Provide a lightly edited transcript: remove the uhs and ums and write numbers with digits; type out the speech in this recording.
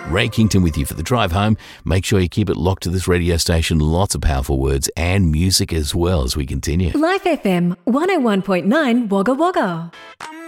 Ray Kington with you for the drive home. Make sure you keep it locked to this radio station. Lots of powerful words and music as well as we continue. Life FM 101.9 Wagga Wagga.